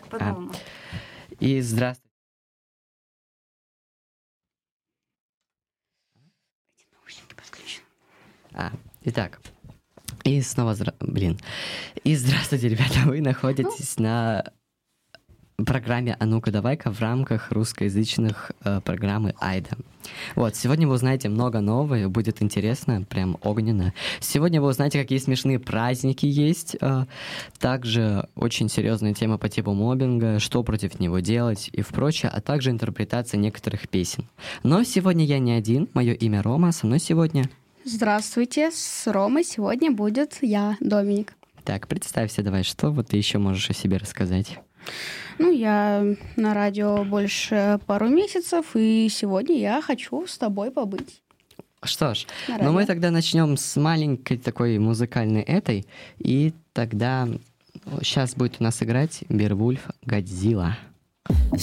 По-новому. И здравствуйте. Наушники подключены. Итак, и снова И здравствуйте, ребята, вы находитесь на программе «А ну-ка, давай-ка» в рамках русскоязычных программы «Айда». Вот, сегодня вы узнаете много нового, будет интересно, прям огненно. Сегодня вы узнаете, какие смешные праздники есть, также очень серьезная тема по типу моббинга, что против него делать и прочее, а также интерпретация некоторых песен. Но сегодня я не один, мое имя Рома, со мной сегодня... Здравствуйте, с Ромой сегодня будет я, Доминик. Так, представься давай, что вот ты еще можешь о себе рассказать? Я на радио больше пару месяцев, и сегодня я хочу с тобой побыть. Что ж, мы тогда начнем с маленькой такой музыкальной и тогда сейчас будет у нас играть Беовульф Годзилла.